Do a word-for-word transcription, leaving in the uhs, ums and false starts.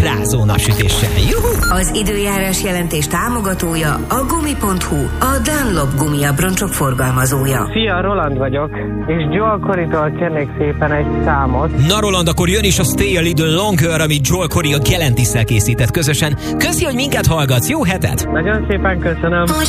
rázó napsütéssel. Juhu! Az időjárás jelentés támogatója a gumi pont hu, a Dunlop gumiabroncsok forgalmazója. Szia, Roland vagyok, és Joel Corey-tól kérnék szépen egy számot. Na Roland, akkor jön is a Stay a Little Longer, amit Joel Corey a Gelentisszel készített közösen. Köszi, hogy minket hallgatsz, jó hetet! Nagyon szépen köszönöm.